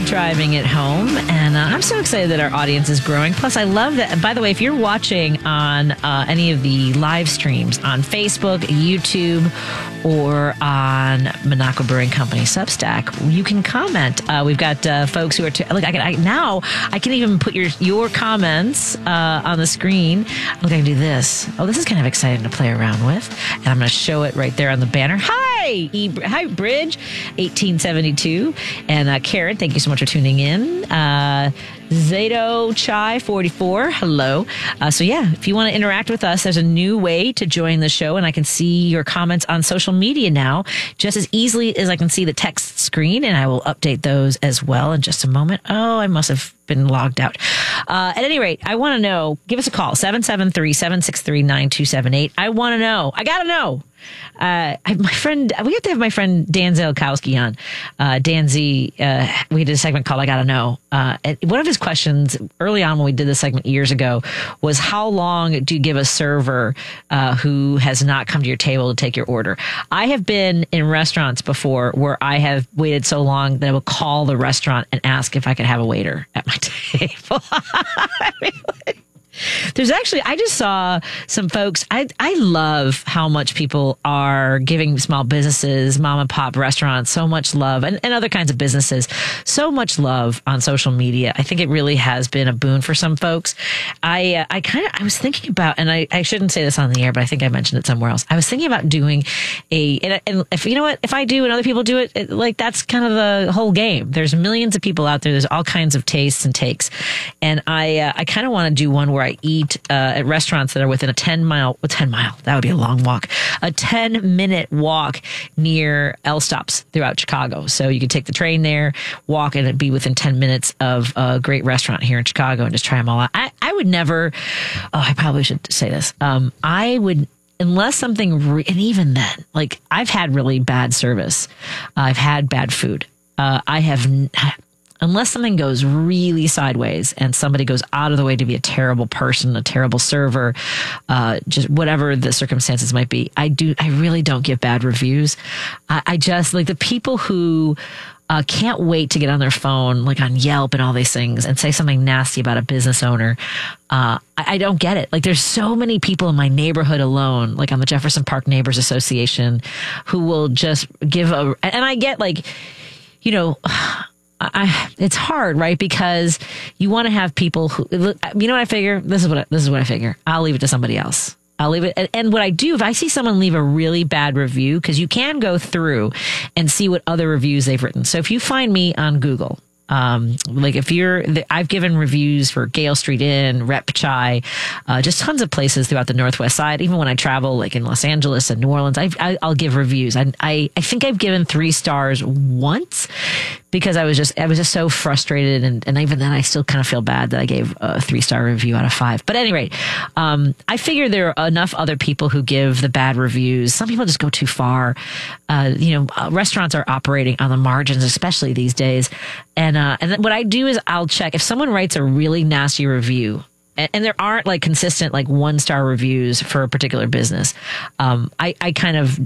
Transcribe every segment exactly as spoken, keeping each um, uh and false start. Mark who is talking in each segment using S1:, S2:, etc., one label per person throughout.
S1: driving it home. And uh, I'm so excited that our audience is growing. Plus, I love that. By the way, if you're watching on uh, any of the live streams on Facebook, YouTube, or on Monaco Brewing Company Substack, you can comment. Uh, we've got uh, folks who are t- look. I can I, now. I can even put your your comments uh, on the screen. Look, I can do this. Oh, this is kind of exciting to play around with, and I'm going to show it right there on the banner. Hi, e- hi, Bridge, eighteen seventy-two, and uh, Karen. Thank you so much for tuning in. Uh, Zato Chai forty-four, hello. Uh, so yeah, if you want to interact with us, there's a new way to join the show, and I can see your comments on social media now just as easily as I can see the text screen, and I will update those as well in just a moment. Oh, I must have been logged out. Uh, at any rate, I want to know, give us a call, seven seven three, seven six three, nine two seven eight. I want to know. I got to know. Uh, I, my friend, we have to have my friend Dan Zelkowski on. Uh, Dan Z, uh, we did a segment called I Gotta Know. Uh, and one of his questions early on when we did this segment years ago was, how long do you give a server uh, who has not come to your table to take your order? I have been in restaurants before where I have waited so long that I will call the restaurant and ask if I could have a waiter at my table. I mean, like, there's actually, I just saw some folks. I I love how much people are giving small businesses, mom and pop restaurants, so much love, and, and other kinds of businesses, so much love on social media. I think it really has been a boon for some folks. I uh, I kind of, I was thinking about, and I, I shouldn't say this on the air, but I think I mentioned it somewhere else. I was thinking about doing a, and, and if you know what, if I do and other people do it, it, like that's kind of the whole game. There's millions of people out there. There's all kinds of tastes and takes. And I, uh, I kind of want to do one where I eat uh, at restaurants that are within a ten mile, well, ten mile, that would be a long walk, a ten minute walk near L stops throughout Chicago. So you could take the train there, walk, and it'd be within ten minutes of a great restaurant here in Chicago and just try them all out. I, I would never, oh, I probably should say this. Um, I would, unless something, re- and even then, like I've had really bad service. I've had bad food. Uh, I have, n- unless something goes really sideways and somebody goes out of the way to be a terrible person, a terrible server, uh, just whatever the circumstances might be, I do, I really don't give bad reviews. I, I just like the people who uh, can't wait to get on their phone, like on Yelp and all these things, and say something nasty about a business owner. Uh, I, I don't get it. Like there's so many people in my neighborhood alone, like on the Jefferson Park Neighbors Association, who will just give a, and I get like, you know, I, it's hard, right? Because you want to have people who, you know what I figure? This is what I, this is what I figure. I'll leave it to somebody else. I'll leave it. And, and what I do, if I see someone leave a really bad review, because you can go through and see what other reviews they've written. So if you find me on Google, Um, like if you're, I've given reviews for Gale Street Inn, Rep Chai, uh, just tons of places throughout the Northwest side. Even when I travel, like in Los Angeles and New Orleans, I, I, I'll give reviews. I, I, I think I've given three stars once because I was just, I was just so frustrated. And, and even then I still kind of feel bad that I gave a three star review out of five. But at any rate, um, I figure there are enough other people who give the bad reviews. Some people just go too far. Uh, you know, uh, restaurants are operating on the margins, especially these days. And, uh, and then what I do is I'll check if someone writes a really nasty review, and, and there aren't like consistent, like one star reviews for a particular business. Um, I, I kind of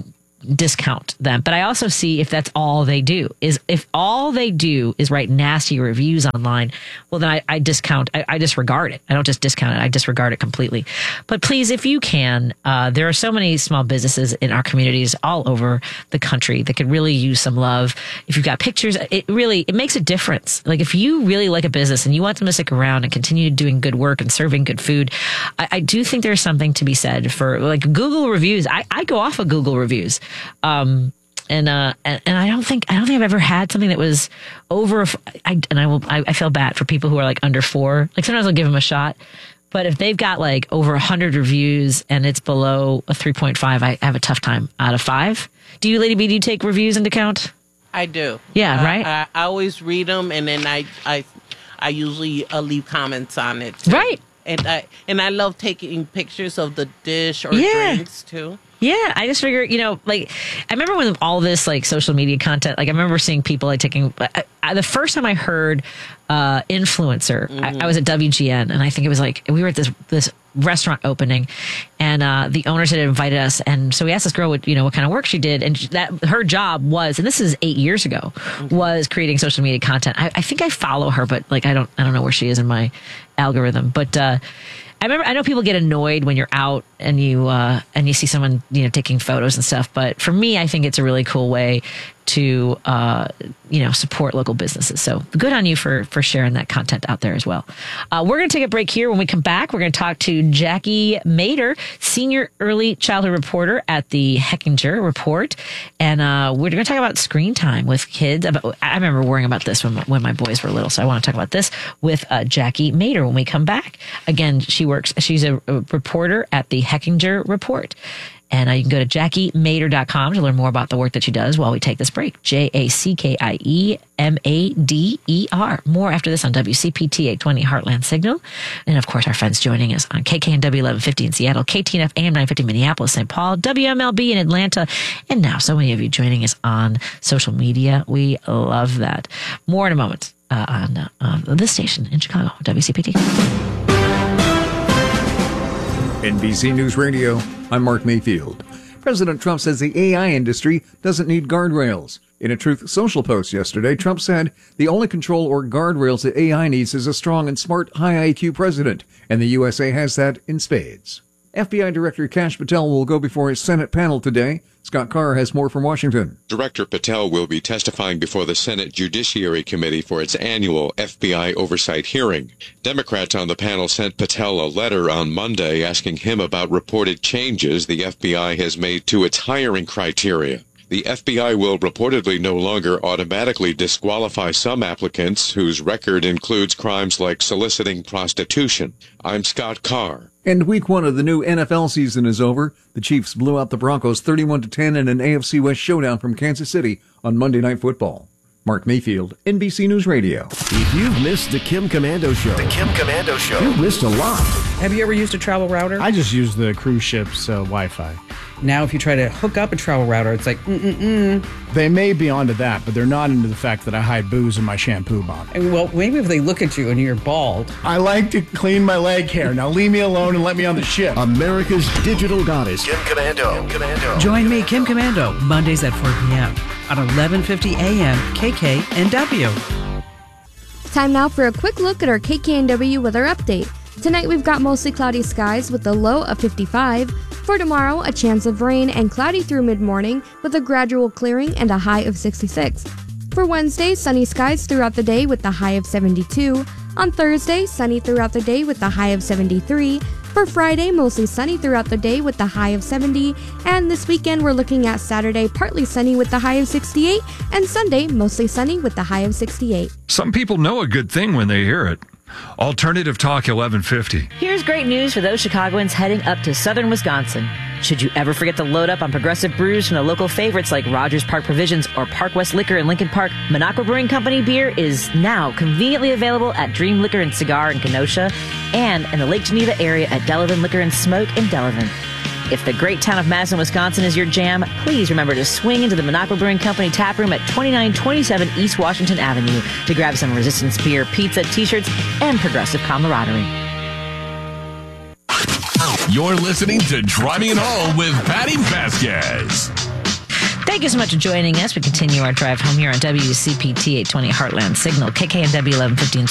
S1: discount them, but I also see if that's all they do is if all they do is write nasty reviews online, well, then I, I discount, I, I disregard it. I don't just discount it. I disregard it completely. But please, if you can, uh, there are so many small businesses in our communities all over the country that could really use some love. If you've got pictures, it really, it makes a difference. Like if you really like a business and you want them to stick around and continue doing good work and serving good food, I, I do think there's something to be said for like Google reviews. I, I go off of Google reviews. Um, and, uh, and, and I don't think, I don't think I've ever had something that was over, I, and I will, I, I feel bad for people who are like under four. Like sometimes I'll give them a shot, but if they've got like over a hundred reviews and it's below a three point five, I have a tough time out of five. Do you, Lady B, do you take reviews into account?
S2: I do.
S1: Yeah,
S2: uh,
S1: right.
S2: I, I always read them, and then I, I, I usually uh, leave comments on it too.
S1: Right.
S2: And I, and I love taking pictures of the dish or
S1: Yeah.
S2: drinks too.
S1: Yeah, I just figure, you know, like, I remember when all this, like, social media content, like, I remember seeing people, like, taking, I, I, I, the first time I heard uh, influencer, mm-hmm. I, I was at W G N, and I think it was like we were at this this restaurant opening, and uh, the owners had invited us, and so we asked this girl what you know what kind of work she did, and that her job was, and this is eight years ago, mm-hmm. was creating social media content. I, I think I follow her, but like I don't I don't know where she is in my algorithm, but. Uh, I remember. I know people get annoyed when you're out and you uh, and you see someone you know taking photos and stuff. But for me, I think it's a really cool way to uh, you know support local businesses. So good on you for for sharing that content out there as well. Uh, we're going to take a break here. When we come back, we're going to talk to Jackie Mader, senior early childhood reporter at the Hechinger Report, and uh, we're going to talk about screen time with kids. About, I remember worrying about this when when my boys were little, so I want to talk about this with uh, Jackie Mader when we come back. Again, she works. She's a, a reporter at the Hechinger Report. And uh, you can go to jackie mader dot com to learn more about the work that she does while we take this break. J A C K I E M A D E R. More after this on W C P T eight twenty Heartland Signal. And of course, our friends joining us on K K N W eleven fifty in Seattle, K T N F A M nine fifty Minneapolis, Saint Paul, W M L B in Atlanta. And now so many of you joining us on social media. We love that. More in a moment uh, on uh, uh, this station in Chicago, W C P T.
S3: N B C News Radio, I'm Mark Mayfield. President Trump says the A I industry doesn't need guardrails. In a Truth Social post yesterday, Trump said the only control or guardrails that A I needs is a strong and smart, high I Q president, and the U S A has that in spades. F B I Director Kash Patel will go before his Senate panel today. Scott Carr has more from Washington.
S4: Director Patel will be testifying before the Senate Judiciary Committee for its annual F B I oversight hearing. Democrats on the panel sent Patel a letter on Monday asking him about reported changes the F B I has made to its hiring criteria. The F B I will reportedly no longer automatically disqualify some applicants whose record includes crimes like soliciting prostitution. I'm Scott Carr.
S3: And week one of the new N F L season is over. The Chiefs blew out the Broncos thirty-one to ten in an A F C West showdown from Kansas City on Monday Night Football. Mark Mayfield, N B C News Radio.
S5: If you've missed the Kim Komando Show,
S6: the Kim Komando Show,
S5: you've missed a lot.
S7: Have you ever used a travel router?
S8: I just use the cruise ship's uh, Wi-Fi.
S7: Now, if you try to hook up a travel router, it's like, mm-mm-mm.
S8: They may be onto that, but they're not into the fact that I hide booze in my shampoo bomb.
S7: And, well, maybe if they look at you and you're bald.
S8: I like to clean my leg hair. Now leave me alone and let me on the ship.
S5: America's digital goddess.
S6: Kim Komando. Kim Komando.
S9: Join me, Kim Komando, Mondays at four p.m. on eleven fifty a.m. K K N W.
S10: Time now for a quick look at our K K N W weather update. Tonight we've got mostly cloudy skies with a low of fifty-five. For tomorrow, a chance of rain and cloudy through mid-morning with a gradual clearing and a high of sixty-six. For Wednesday, sunny skies throughout the day with a high of seventy-two. On Thursday, sunny throughout the day with a high of seventy-three. For Friday, mostly sunny throughout the day with a high of seventy. And this weekend, we're looking at Saturday, partly sunny with a high of sixty-eight. And Sunday, mostly sunny with a high of sixty-eight.
S11: Some people know a good thing when they hear it. Alternative Talk eleven fifty.
S1: Here's great news for those Chicagoans heading up to southern Wisconsin. Should you ever forget to load up on progressive brews from the local favorites like Rogers Park Provisions or Park West Liquor in Lincoln Park, Minocqua Brewing Company beer is now conveniently available at Dream Liquor and Cigar in Kenosha and in the Lake Geneva area at Delavan Liquor and Smoke in Delavan. If the great town of Madison, Wisconsin is your jam, please remember to swing into the Minocqua Brewing Company tap room at twenty-nine twenty-seven East Washington Avenue to grab some Resistance beer, pizza, t-shirts, and progressive camaraderie.
S12: You're listening to Driving It Home with Patty Vasquez.
S1: Thank you so much for joining us. We continue our drive home here on W C P T eight twenty Heartland Signal, K K N W eleven fifty.